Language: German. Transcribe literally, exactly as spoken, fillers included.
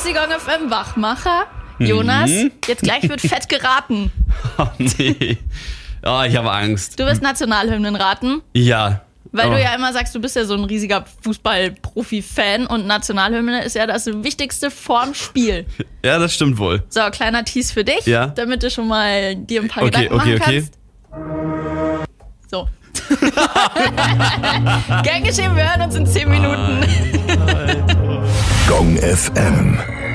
ist die Gong F M Wachmacher. Jonas, mhm. jetzt gleich wird fett geraten. Oh nee. Oh, ich habe Angst. Du wirst Nationalhymnen raten? Ja. Weil oh. du ja immer sagst, du bist ja so ein riesiger Fußball-Profi-Fan und Nationalhymne ist ja das Wichtigste vorm Spiel. Ja, das stimmt wohl. So, kleiner Tease für dich, ja? damit du schon mal dir ein paar okay, Gedanken okay, machen okay. kannst. So. Gern geschehen, wir hören uns in zehn Minuten. Gong F M.